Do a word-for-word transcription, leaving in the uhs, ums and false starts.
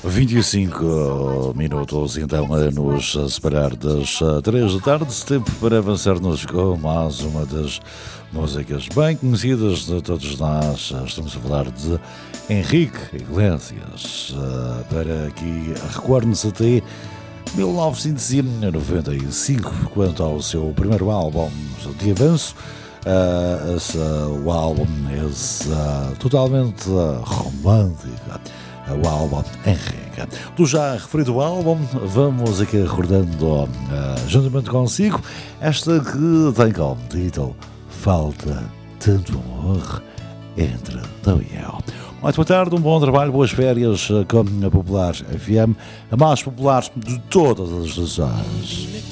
vinte e cinco minutos, então, a nos separar das três da tarde, tempo para avançarmos com mais uma das músicas bem conhecidas de todos nós. Estamos a falar de Henrique Iglesias, para aqui recuar-nos até mil novecentos e noventa e cinco, quanto ao seu primeiro álbum de avanço. Uh, esse, uh, o álbum é uh, totalmente uh, romântico, uh, o álbum Henrique. Do já referido álbum, vamos aqui recordando uh, juntamente consigo esta que tem como título Falta Tanto Amor Entre Tu e Eu. Muito boa tarde, um bom trabalho, boas férias com a Popular F M, a mais popular de todas as estações.